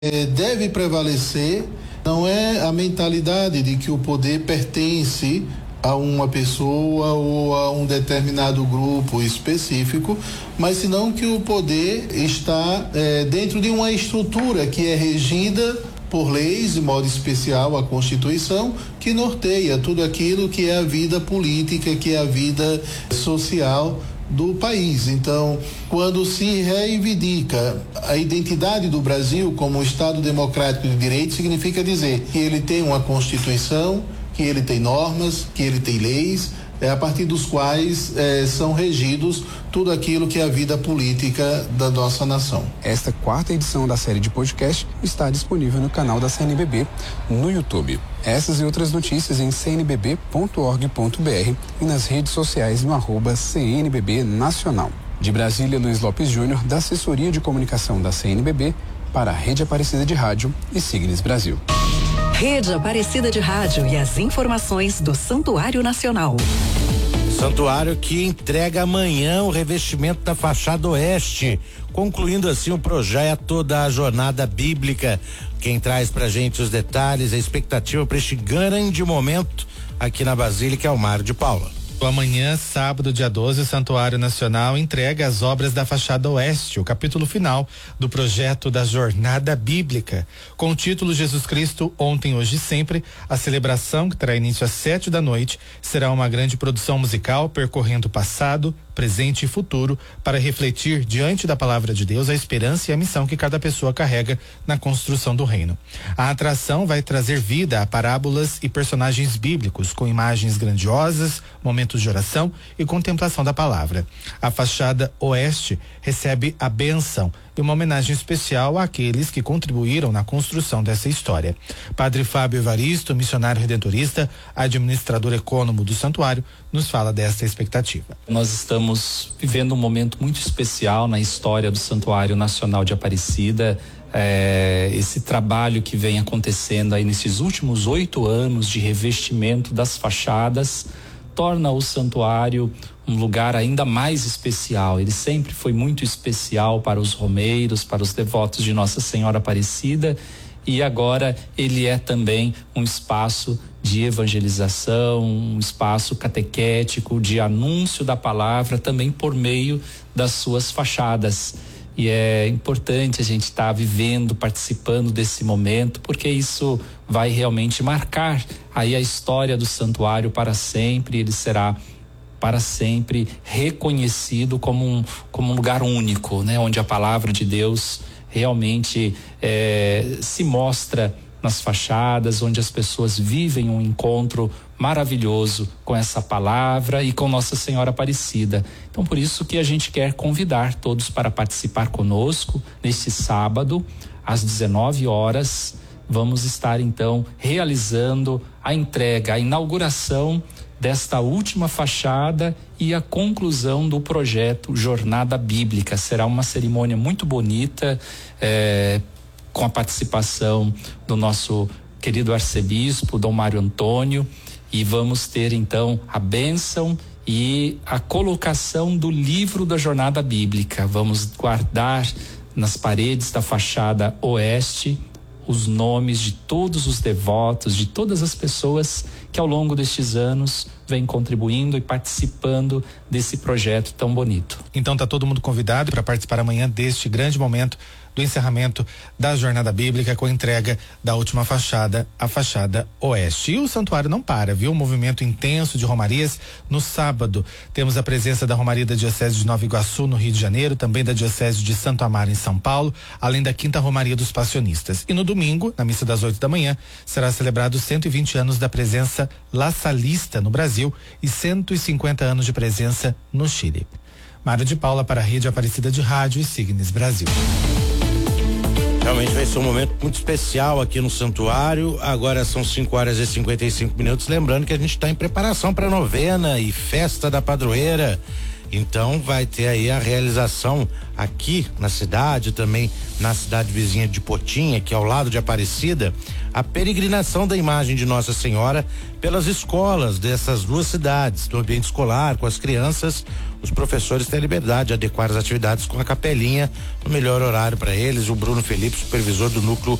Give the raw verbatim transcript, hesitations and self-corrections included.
é, deve prevalecer não é a mentalidade de que o poder pertence a uma pessoa ou a um determinado grupo específico, mas senão que o poder está é, dentro de uma estrutura que é regida por leis, de modo especial a Constituição, que norteia tudo aquilo que é a vida política, que é a vida social do país. Então, quando se reivindica a identidade do Brasil como um Estado democrático de direito, significa dizer que ele tem uma Constituição, que ele tem normas, que ele tem leis, é, a partir dos quais é, são regidos tudo aquilo que é a vida política da nossa nação. Esta quarta edição da série de podcast está disponível no canal da C N B B no YouTube. Essas e outras notícias em c n b b ponto org ponto b r e nas redes sociais no arroba C N B B Nacional. De Brasília, Luiz Lopes Júnior, da Assessoria de Comunicação da C N B B, para a Rede Aparecida de Rádio e Signes Brasil. Rede Aparecida de Rádio e as informações do Santuário Nacional. Santuário que entrega amanhã o revestimento da fachada oeste, concluindo assim o projeto da jornada bíblica. Quem traz pra gente os detalhes, a expectativa para este grande momento aqui na Basílica é o Mário de Paula. Amanhã, sábado, dia doze, o Santuário Nacional entrega as obras da fachada oeste, o capítulo final do projeto da Jornada Bíblica. Com o título Jesus Cristo, Ontem, Hoje e Sempre, a celebração, que terá início às sete da noite, será uma grande produção musical percorrendo o passado, presente e futuro para refletir diante da palavra de Deus a esperança e a missão que cada pessoa carrega na construção do reino. A atração vai trazer vida a parábolas e personagens bíblicos com imagens grandiosas, momentos de oração e contemplação da palavra. A fachada oeste recebe a bênção e uma homenagem especial àqueles que contribuíram na construção dessa história. Padre Fábio Evaristo, missionário redentorista, administrador econômico do santuário, nos fala dessa expectativa. Nós estamos vivendo um momento muito especial na história do Santuário Nacional de Aparecida. É, esse trabalho que vem acontecendo aí nesses últimos oito anos de revestimento das fachadas torna o santuário um lugar ainda mais especial. Ele sempre foi muito especial para os romeiros, para os devotos de Nossa Senhora Aparecida, e agora ele é também um espaço de evangelização, um espaço catequético, de anúncio da palavra, também por meio das suas fachadas. E é importante a gente estar tá vivendo, participando desse momento, porque isso vai realmente marcar aí a história do santuário para sempre. Ele será para sempre reconhecido como um, como um lugar único, né? Onde a palavra de Deus realmente é, se mostra nas fachadas, onde as pessoas vivem um encontro maravilhoso com essa palavra e com Nossa Senhora Aparecida. Então, por isso que a gente quer convidar todos para participar conosco neste sábado, às dezenove horas. Vamos estar então realizando a entrega, a inauguração desta última fachada e a conclusão do projeto Jornada Bíblica. Será uma cerimônia muito bonita, é, com a participação do nosso querido arcebispo, Dom Mário Antônio, e vamos ter então a bênção e a colocação do livro da Jornada Bíblica. Vamos guardar nas paredes da fachada oeste os nomes de todos os devotos, de todas as pessoas que ao longo destes anos vêm contribuindo e participando desse projeto tão bonito. Então tá todo mundo convidado para participar amanhã deste grande momento do encerramento da Jornada Bíblica com a entrega da última fachada, a fachada oeste. E o santuário não para, viu? Um movimento intenso de romarias. No sábado temos a presença da Romaria da Diocese de Nova Iguaçu, no Rio de Janeiro, também da Diocese de Santo Amaro, em São Paulo, além da Quinta Romaria dos Passionistas. E no domingo, na missa das oito da manhã, será celebrado cento e vinte anos da presença lasalista no Brasil e cento e cinquenta anos de presença no Chile. Mário de Paula para a Rede Aparecida de Rádio e Signes Brasil. Realmente vai ser um momento muito especial aqui no santuário. Agora são cinco horas e cinquenta e cinco minutos. Lembrando que a gente está em preparação para a novena e festa da padroeira. Então vai ter aí a realização aqui na cidade, também na cidade vizinha de Potinha, que é ao lado de Aparecida, a peregrinação da imagem de Nossa Senhora pelas escolas dessas duas cidades, do ambiente escolar, com as crianças, os professores têm a liberdade de adequar as atividades com a capelinha no melhor horário para eles. O Bruno Felipe, supervisor do núcleo